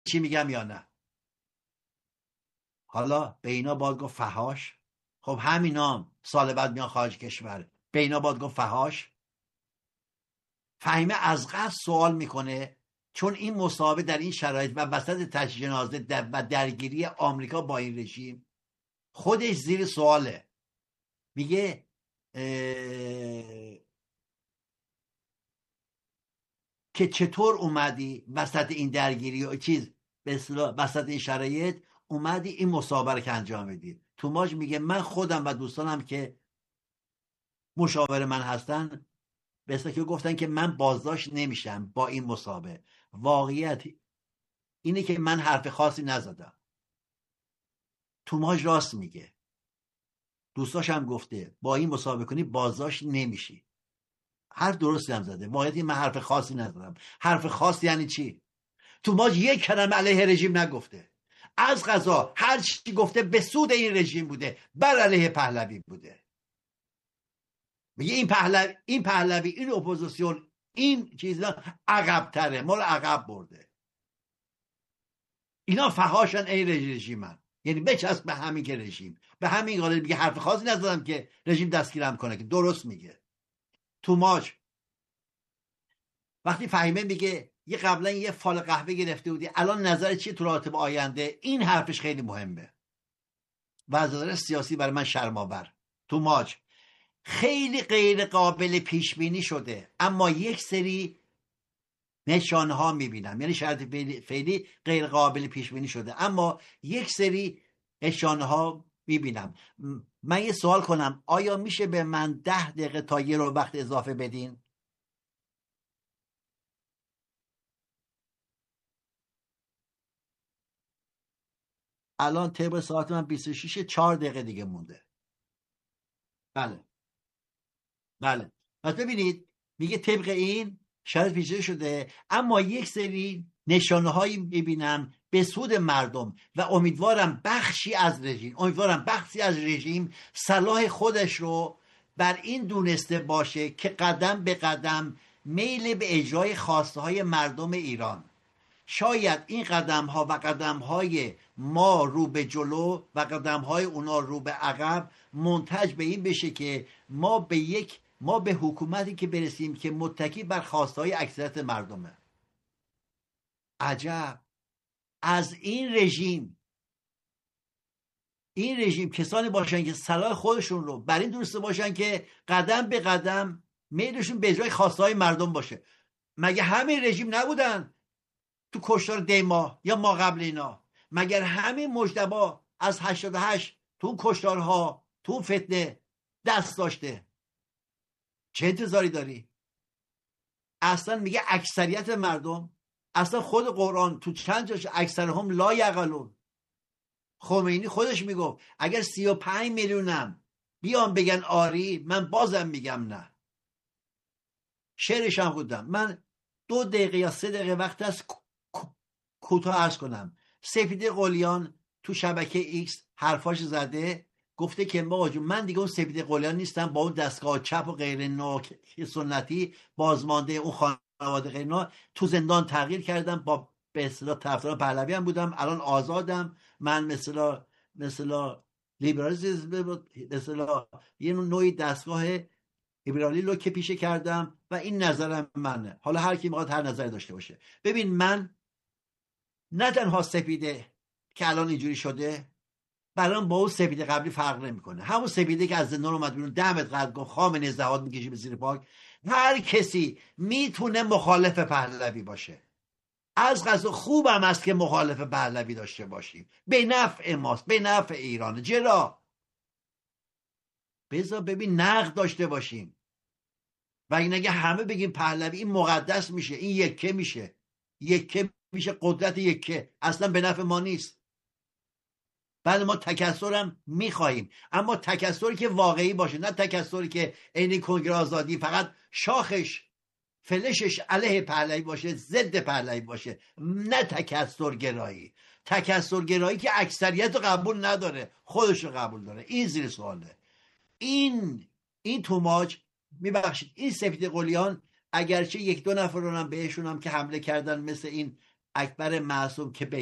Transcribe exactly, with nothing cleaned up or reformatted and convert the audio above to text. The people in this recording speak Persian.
چی میگم یا نه؟ حالا به اینا باید گفت فحاش. خب همینام سال بعد میان خارج کشور، به اینا باید گفت فحاش. فهیمه از قصد سوال میکنه چون این مصاحبه در این شرایط و وسط تشییع جنازه در و درگیری آمریکا با این رژیم خودش زیر سواله. میگه که چطور اومدی وسط این درگیری و چیز به اصطلاح وسط این شرایط اومدی این مصاحبه رو که انجام بدی. توماج میگه من خودم و دوستانم که مشاور من هستن به اصطلاح که گفتن که من بازداشت نمیشم با این مصاحبه. واقعیت اینه که من حرف خاصی نزدم. توماج راست میگه، دوستاش هم گفته با این مصاحبه کنی بازداشت نمیشی. حرف درستی هم زده. واقعیت من حرف خاصی نزدم. حرف خاص یعنی چی؟ توماج یک کلمه علیه رژیم نگفته. از قضا هر چی گفته به سود این رژیم بوده، بر علیه پهلوی بوده. میگه این پهلوی این پهلوی این اپوزیسیون این چیزا عقب تره، ما رو عقب برده. اینا فحاشن ای رژیمن، یعنی بچسب به همین که رژیم به همین قانون. میگه حرف خاصی نزدم که رژیم دستگیرم کنه، که درست میگه. توماج وقتی فهیمه میگه یه قبلا یه فال قهوه گرفته بودی الان نظر چیه تو رابطه با آینده، این حرفش خیلی مهمه و از نظر سیاسی برای من شرم‌آور. توماج خیلی غیر قابل پیش بینی شده اما یک سری نشانه ها میبینم، یعنی شرط فعلی غیر قابل پیش بینی شده اما یک سری نشانه ها میبینم. من یه سوال کنم، آیا میشه به من ده دقیقه تا یه رو وقت اضافه بدین؟ الان طبق ساعت من بیست و شش، چهار دقیقه دیگه مونده. بله بله. پس ببینید میگه طبق این شرط پیچیده شده اما یک سری نشانه هایی میبینم به سود مردم و امیدوارم بخشی از رژیم امیدوارم بخشی از رژیم صلاح خودش رو بر این دونسته باشه که قدم به قدم میل به اجرای خواسته های مردم ایران. شاید این قدم ها و قدم های ما رو به جلو و قدم های اونا رو به عقب منتج به این بشه که ما به یک ما به حکومتی که برسیم که متکی بر خواسته های اکثریت مردمه. عجب، از این رژیم این رژیم کسانی باشن که صلاح خودشون رو بر این دونسته باشن که قدم به قدم میلشون به اجرای خواسته های مردم باشه. مگه همه رژیم نبودن تو کشتار دیما یا ما قبل اینا؟ مگر همین مجتبی از هشتاد و هشت تو اون کشتارها تو اون فتنه دست داشته؟ چه انتظاری داری؟ اصلا میگه اکثریت مردم، اصلا خود قرآن تو چند جاش اکثرهم لا یعقلون. خمینی خودش میگفت اگر سی و پنج میلیونم بیان بگن آری من بازم میگم نه. شعرش هم بودم. من دو دقیقه یا سه دقیقه وقت هست کوتاه عرض کنم. سپیده قلیان تو شبکه ایکس حرفاش زده، گفته که ما من دیگه اون سپیده قلیان نیستم، با اون دستگاه چپ و غیر نو سنتی بازمانده اون خانواده غیر نو تو زندان تغییر کردم، با به اصطلاح طرفدار پهلوی هم بودم، الان آزادم. من مثلا مثلا لیبرالیسم مثلا یه نوعی دستگاه لیبرالی رو که پیشه کردم و این نظرم منه. حالا هر کی میخواد هر نظری داشته باشه. ببین من نه تنها سپیده که الان اینجوری شده برام با اون سپیده قبلی فرق نمیکنه. همون سپیده که از زندان اومد بیرون دمت قد گفت خامنه‌ای زهاد میکشی به زیر پاک. هر کسی میتونه مخالف پهلوی باشه. از قضا خوبم است که مخالف پهلوی داشته باشیم، به نفع ماست، به نفع ایران. چرا؟ بذار ببین نقد داشته باشیم و این اگه همه بگیم پهلوی این مقدس میشه، این یکه میشه یکه میشه قدرت یکه، اصلا به نفع ما نیست. بعد ما تکثرم میخواهیم اما تکثری که واقعی باشه، نه تکثری که عین کنگره آزادی فقط شاخش فلشش علیه پهلوی باشه، ضد پهلوی باشه. نه تکثر گرایی، تکثر گرایی که اکثریت رو قبول نداره، خودش رو قبول داره. این زیر سواله. این این توماج میبخشید این سپیده قلیان اگرچه یک دو نفر رو هم بهشون هم که حمله کردن مثل این اکبر معصوم که به